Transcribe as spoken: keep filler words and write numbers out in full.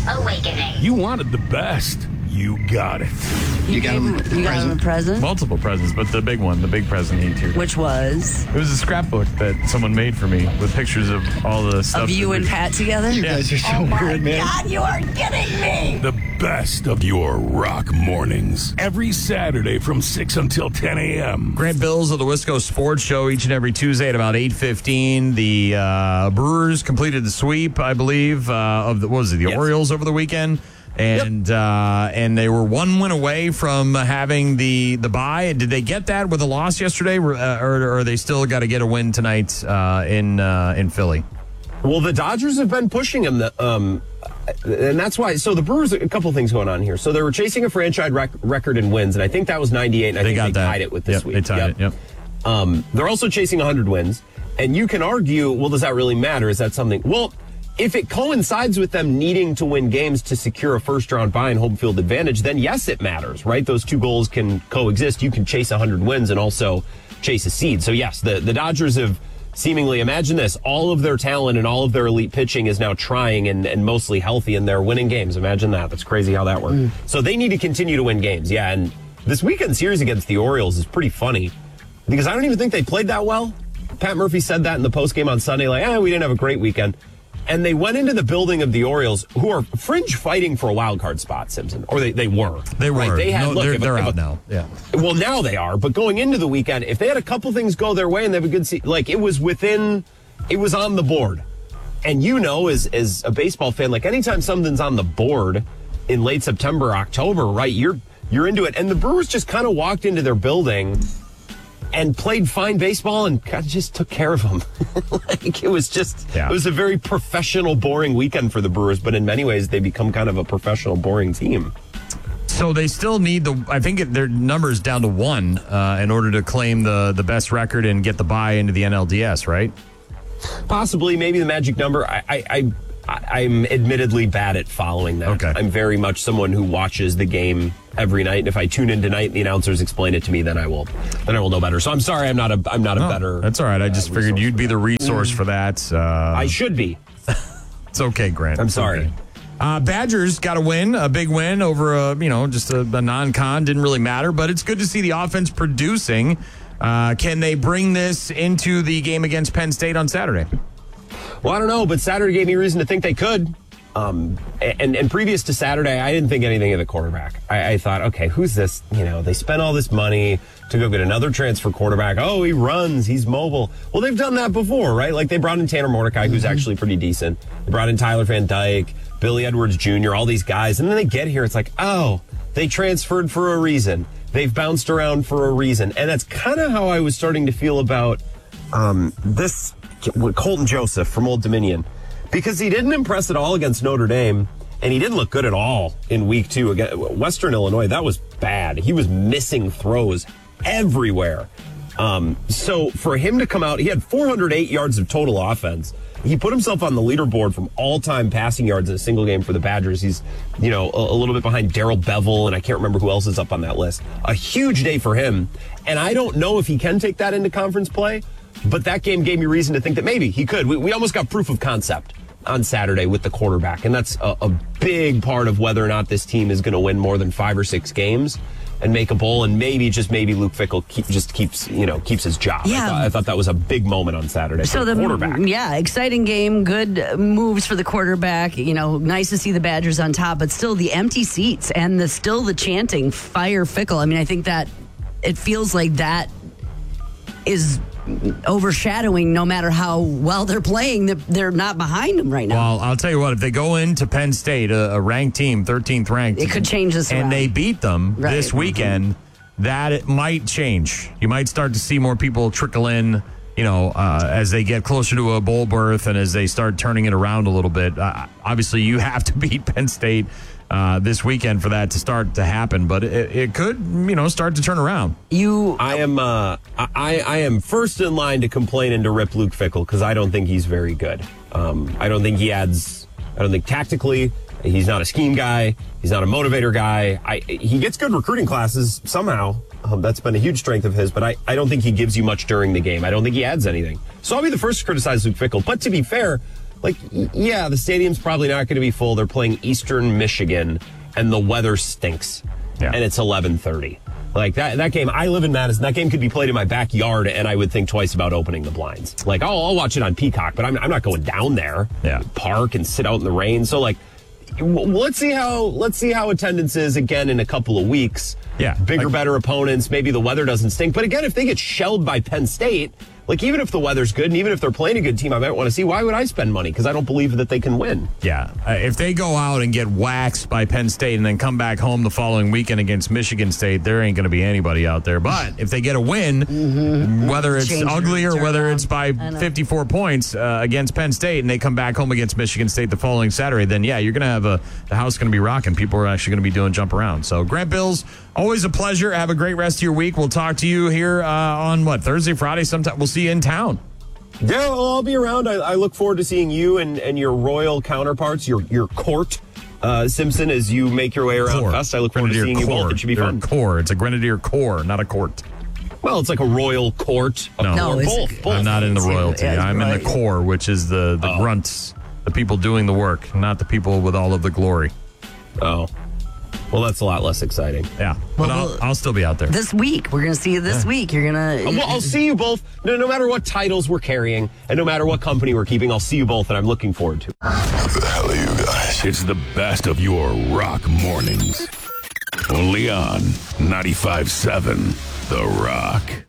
awakening. You wanted the best. You got it. You, You got him a you got him a present? present? Multiple presents, but the big one, the big present he tiered. Which was? It was a scrapbook that someone made for me with pictures of all the stuff. Of you that and we- Pat together? You guys are so weird, man. God, you are kidding me! The best of your rock mornings. Every Saturday from six until ten a.m. Grant Bills of the Wisco Sports Show each and every Tuesday at about eight fifteen. The uh, Brewers completed the sweep, I believe, uh, of the, what was it, the Yes. Orioles over the weekend. And yep. uh, and they were one win away from having the, the bye. Did they get that with a loss yesterday, or, uh, or, or are they still got to get a win tonight uh, in uh, in Philly? Well, the Dodgers have been pushing them, the, um, and that's why. So the Brewers, a couple things going on here. So they were chasing a franchise rec- record in wins, and I think that was ninety-eight, and I they think got they that. tied it with this yep, week. They tied yep. it, yep. Um, they're also chasing one hundred wins, and you can argue, well, does that really matter? Is that something? Well, if it coincides with them needing to win games to secure a first-round bye and home field advantage, then yes, it matters, right? Those two goals can coexist. You can chase one hundred wins and also chase a seed. So, yes, the, the Dodgers have seemingly, imagine this, all of their talent and all of their elite pitching is now trying and, and mostly healthy, and they're winning games. Imagine that. That's crazy how that works. Mm. So they need to continue to win games, yeah. And this weekend series against the Orioles is pretty funny because I don't even think they played that well. Pat Murphy said that in the postgame on Sunday, like, eh, we didn't have a great weekend. And they went into the building of the Orioles, who are fringe fighting for a wild card spot, Simpson. Or they, they were. They were. Right? They had, no, look, they're if, they're if, out now. Yeah. Well, now they are. But going into the weekend, if they had a couple things go their way and they have a good season, like it was within, it was on the board. And you know, as, as a baseball fan, like anytime something's on the board in late September, October, right, you're you're into it. And the Brewers just kind of walked into their building and played fine baseball and kind of just took care of them. Like it was just, yeah. It was a very professional, boring weekend for the Brewers, but in many ways they become kind of a professional, boring team. So they still need the, I think it, their number's down to one uh, in order to claim the, the best record and get the bye into the N L D S, right? Possibly, maybe the magic number. I, I, I I'm admittedly bad at following that. Okay. I'm very much someone who watches the game every night. And if I tune in tonight and the announcers explain it to me, then I will then I will know better. So I'm sorry I'm not a I'm not a no, better That's all right. I just uh, figured you'd be the resource for that. Uh, I should be. It's okay, Grant. I'm It's sorry. Okay. Uh, Badgers got a win, a big win over a, you know, just a, a non-con. Didn't really matter, but it's good to see the offense producing. Uh, can they bring this into the game against Penn State on Saturday? Well, I don't know, but Saturday gave me reason to think they could. Um, and, and previous to Saturday, I didn't think anything of the quarterback. I, I thought, okay, who's this? You know, they spent all this money to go get another transfer quarterback. Oh, he runs, he's mobile. Well, they've done that before, right? Like they brought in Tanner Mordecai, who's actually pretty decent. They brought in Tyler Van Dyke, Billy Edwards Junior, all these guys. And then they get here, it's like, oh, they transferred for a reason. They've bounced around for a reason. And that's kind of how I was starting to feel about um, this Colton Joseph from Old Dominion. Because he didn't impress at all against Notre Dame, and he didn't look good at all in week two against Western Illinois. That was bad. He was missing throws everywhere. Um, so for him to come out, he had four hundred eight yards of total offense. He put himself on the leaderboard from all-time passing yards in a single game for the Badgers. He's, you know, a, a little bit behind Darrell Bevel, and I can't remember who else is up on that list. A huge day for him, and I don't know if he can take that into conference play, but that game gave me reason to think that maybe he could. We, we almost got proof of concept on Saturday with the quarterback, and that's a, a big part of whether or not this team is going to win more than five or six games and make a bowl, and maybe, just maybe, Luke Fickell keep, just keeps, you know, keeps his job. Yeah. I thought, I thought that was a big moment on Saturday so for the, the quarterback. Yeah, exciting game, good moves for the quarterback. You know, nice to see the Badgers on top, but still the empty seats and the still the chanting, fire Fickell. I mean, I think that it feels like that is overshadowing no matter how well they're playing. They're not behind them right now. Well, I'll tell you what, if they go into Penn State, a, a ranked team, thirteenth ranked, it could change this and around. they beat them Right. this weekend, mm-hmm. that it might change. You might start to see more people trickle in, you know, uh, as they get closer to a bowl berth and as they start turning it around a little bit. Uh, obviously, you have to beat Penn State uh, this weekend for that to start to happen, but it, it could, you know, start to turn around. You, I am, uh, I, I am first in line to complain and to rip Luke Fickell because I don't think he's very good. Um, I don't think he adds. I don't think tactically he's not a scheme guy. He's not a motivator guy. I, he gets good recruiting classes somehow. Um, that's been a huge strength of his, but I, I don't think he gives you much during the game. I don't think he adds anything. So I'll be the first to criticize Luke Fickell. But to be fair, like, y- yeah, the stadium's probably not going to be full. They're playing Eastern Michigan, and the weather stinks. Yeah. And it's eleven thirty. Like, that that game, I live in Madison. That game could be played in my backyard, and I would think twice about opening the blinds. Like, oh, I'll watch it on Peacock, but I'm, I'm not going down there. Yeah. Park and sit out in the rain. So, like, w- let's see how let's see how attendance is again in a couple of weeks. Yeah. Bigger, Like- better opponents. Maybe the weather doesn't stink. But again, if they get shelled by Penn State, like, even if the weather's good and even if they're playing a good team, I might want to see, why would I spend money? Because I don't believe that they can win. Yeah. Uh, if they go out and get waxed by Penn State and then come back home the following weekend against Michigan State, there ain't going to be anybody out there. But if they get a win, mm-hmm. whether it's Change it, ugly or turn whether around. it's by I know. fifty-four points uh, against Penn State and they come back home against Michigan State the following Saturday, then yeah, you're going to have a, the house going to be rocking. People are actually going to be doing jump around. So Grant Bills, always a pleasure. Have a great rest of your week. We'll talk to you here uh, on what, Thursday, Friday sometime. We'll see you in town. Yeah, well, I'll be around. I, I look forward to seeing you and, and your royal counterparts, your your court, uh, Simpson, as you make your way around Core. Fest. I look forward Grenadier to seeing you Corps. both. It should be They're fun. a core. It's a Grenadier Corps, not a court. Well, it's like a royal court. A No. No, court. it's- both. both. I'm not in the It's- royalty. yeah, it's I'm in the right. core, which is the, the Oh. grunts, the people doing the work, not the people with all of the glory. Oh. Well, that's a lot less exciting. Yeah. But Well, I'll, well- I'll still be out there. This week, we're going to see you this week. You're going to. Well, I'll see you both. No, no matter what titles we're carrying and no matter what company we're keeping, I'll see you both, and I'm looking forward to it. What the hell are you guys? It's the best of your rock mornings. Only on ninety-five seven The Rock.